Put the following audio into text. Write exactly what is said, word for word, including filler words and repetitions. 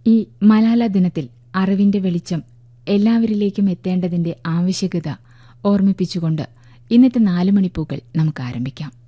ഈ മലാല ദിനത്തിൽ അറിവിന്റെ വെളിച്ചം എല്ലാവരിലേക്കും എത്തേണ്ടതിന്റെ ആവശ്യകത ഓർമ്മിപ്പിച്ചുകൊണ്ട് ഇന്നത്തെ നാല് മണിപ്പൂക്കൾ നമുക്ക് ആരംഭിക്കാം.